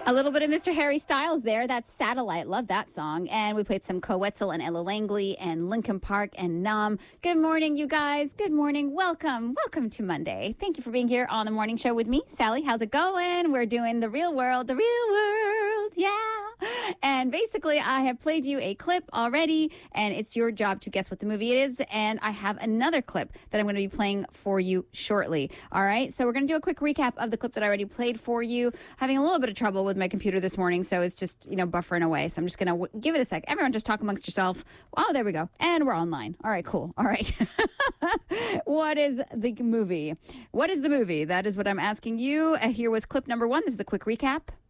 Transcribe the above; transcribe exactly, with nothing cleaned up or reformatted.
A little bit of Mister Harry Styles there. That's Satellite. Love that song. And we played some Coetzel and Ella Langley and Linkin Park and Numb. Good morning, you guys. Good morning. Welcome. Welcome to Monday. Thank you for being here on the morning show with me. Sally, how's it going? We're doing the real world, the real world. Yeah. And basically, I have played you a clip already, and it's your job to guess what the movie it is. And I have another clip that I'm going to be playing for you shortly. All right. So we're going to do a quick recap of the clip that I already played for you. Having a little bit of trouble with my computer this morning, so it's just, you know, buffering away. So I'm just going to w- give it a sec. Everyone just talk amongst yourself. Oh, there we go. And we're online. All right, cool. All right. What is the movie? What is the movie? That is what I'm asking you. Uh, here was clip number one. This is a quick recap.